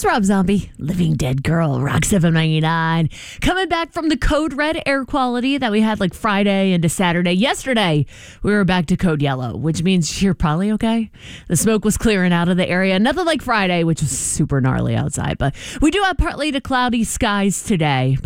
It's Rob Zombie, Living Dead Girl, Rock 799. Coming back from the code red air quality that we had like Friday into Saturday. Yesterday, we were back to code yellow, which means you're probably okay. The smoke was clearing out of the area. Nothing like Friday, which was super gnarly outside. But we do have partly to cloudy skies today.